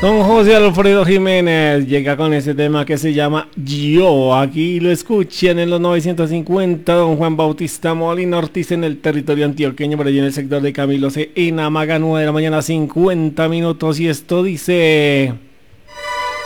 Don José Alfredo Jiménez llega con ese tema que se llama Yo. Aquí lo escuchan en los 950. Don Juan Bautista Molina Ortiz en el territorio antioqueño, por allí en el sector de Camilo C. En Amaga, 9 de la mañana, 50 minutos. Y esto dice...